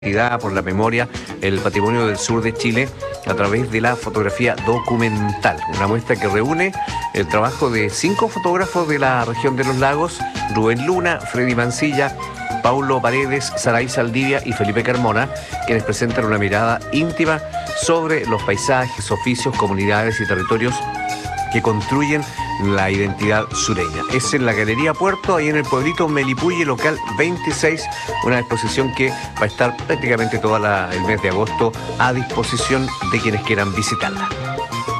por la memoria, el patrimonio del sur de Chile a través de la fotografía documental. Una muestra que reúne el trabajo de 5 fotógrafos de la región de los lagos: Rubén Luna, Freddy Mancilla, Paulo Paredes, Saray Saldivia y Felipe Carmona, quienes presentan una mirada íntima sobre los paisajes, oficios, comunidades y territorios que construyen la identidad sureña. Es en la Galería Puerto, ahí en el pueblito Melipulli, local 26, una exposición que va a estar prácticamente todo el mes de agosto a disposición de quienes quieran visitarla.